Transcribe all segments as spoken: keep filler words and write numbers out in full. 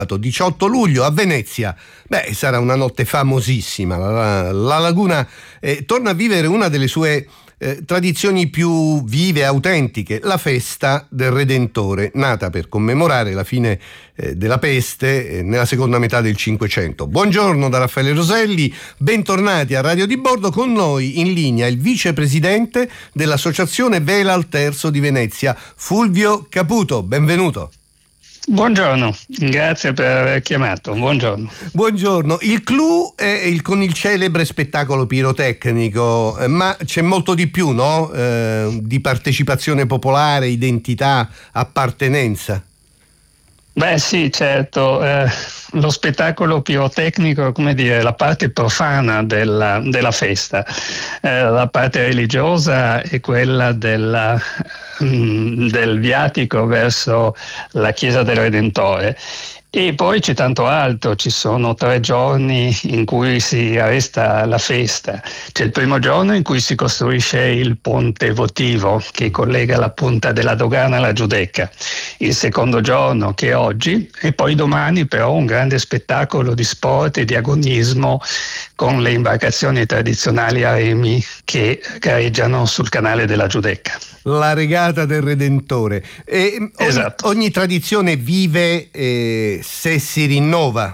diciotto luglio a Venezia. Beh, sarà una notte famosissima. La, la laguna eh, torna a vivere una delle sue eh, tradizioni più vive e autentiche, la festa del Redentore, nata per commemorare la fine eh, della peste eh, nella seconda metà del Cinquecento. Buongiorno da Raffaele Roselli, bentornati a Radio di Bordo. Con noi in linea il vicepresidente dell'Associazione Vela al Terzo di Venezia, Fulvio Caputo. Benvenuto. Buongiorno, grazie per aver chiamato. Buongiorno. Buongiorno. Il clou è il, con il celebre spettacolo pirotecnico, eh, ma c'è molto di più, no? Eh, di partecipazione popolare, identità, appartenenza. Beh sì, certo, eh, lo spettacolo pirotecnico, come dire, la parte profana della, della festa, eh, la parte religiosa è quella della, mm, del viatico verso la Chiesa del Redentore. E poi c'è tanto altro, ci sono tre giorni in cui si resta la festa. C'è il primo giorno in cui si costruisce il ponte votivo che collega la punta della Dogana alla Giudecca, il secondo giorno che è oggi, e poi domani però un grande spettacolo di sport e di agonismo con le imbarcazioni tradizionali a remi che gareggiano sul canale della Giudecca. La regata del Redentore. E ogni, esatto. Ogni tradizione vive eh, se si rinnova.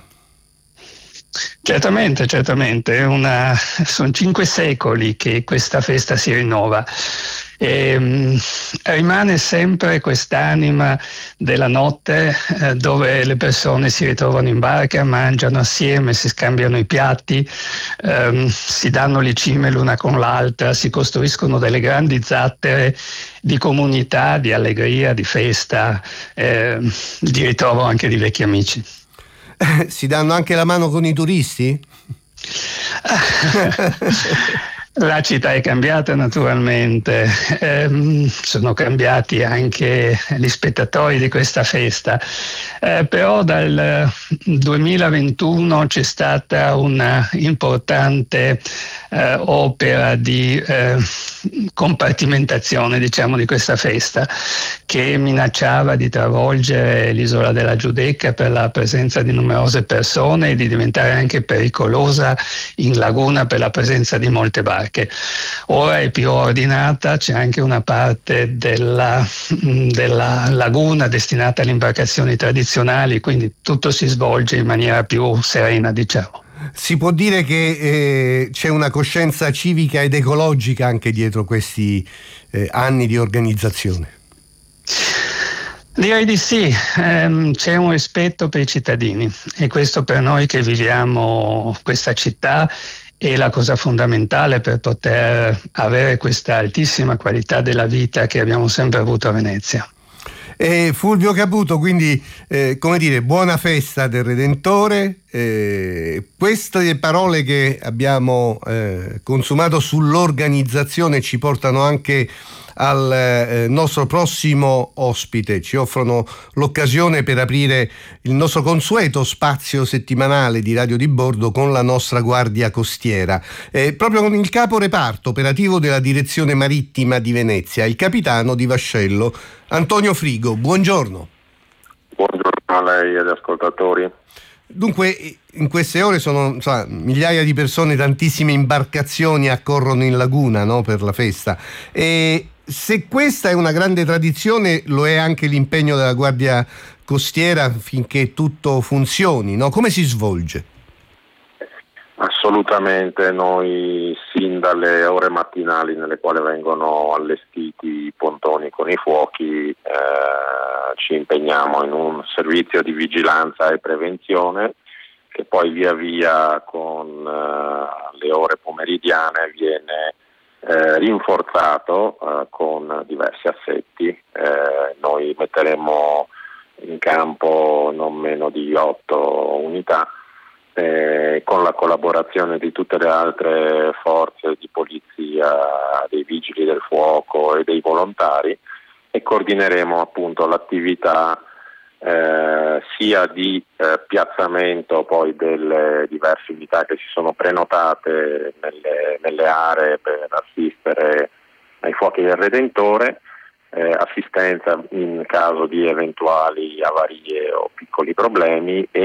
Certamente, certamente. Una, sono cinque secoli che questa festa si rinnova. E, um, rimane sempre quest'anima della notte eh, dove le persone si ritrovano in barca, mangiano assieme, si scambiano i piatti, ehm, si danno le cime l'una con l'altra, si costruiscono delle grandi zattere di comunità, di allegria, di festa, eh, di ritrovo anche di vecchi amici. Si danno anche la mano con i turisti? La città è cambiata naturalmente, eh, sono cambiati anche gli spettatori di questa festa, eh, però dal duemilaventuno c'è stata una importante eh, opera di eh, compartimentazione, diciamo, di questa festa che minacciava di travolgere l'isola della Giudecca per la presenza di numerose persone e di diventare anche pericolosa in laguna per la presenza di molte barche. Ora è più ordinata, c'è anche una parte della, della laguna destinata alle imbarcazioni tradizionali, quindi tutto si svolge in maniera più serena, diciamo. Si può dire che eh, c'è una coscienza civica ed ecologica anche dietro questi eh, anni di organizzazione? Direi di sì, ehm, c'è un rispetto per i cittadini e questo per noi che viviamo questa città è la cosa fondamentale per poter avere questa altissima qualità della vita che abbiamo sempre avuto a Venezia. E Fulvio Caputo, quindi eh, come dire, buona festa del Redentore. Eh, queste parole che abbiamo eh, consumato sull'organizzazione ci portano anche al eh, nostro prossimo ospite, ci offrono l'occasione per aprire il nostro consueto spazio settimanale di Radio di Bordo con la nostra Guardia Costiera, eh, proprio con il capo reparto operativo della Direzione Marittima di Venezia, il capitano di vascello Antonio Frigo. Buongiorno. Buongiorno a lei e agli ascoltatori. Dunque, in queste ore sono insomma, migliaia di persone, tantissime imbarcazioni accorrono in laguna, no, per la festa. E se questa è una grande tradizione, lo è anche l'impegno della Guardia Costiera finché tutto funzioni, no? Come si svolge? Assolutamente, noi sin dalle ore mattinali nelle quali vengono allestiti i pontoni con i fuochi eh, ci impegniamo in un servizio di vigilanza e prevenzione che poi via via con eh, le ore pomeridiane viene eh, rinforzato eh, con diversi assetti. Eh, noi metteremo in campo non meno di otto unità Eh, con la collaborazione di tutte le altre forze di polizia, dei vigili del fuoco e dei volontari, e coordineremo appunto l'attività eh, sia di eh, piazzamento poi delle diverse unità che si sono prenotate nelle, nelle aree per assistere ai fuochi del Redentore, eh, assistenza in caso di eventuali avarie o piccoli problemi, e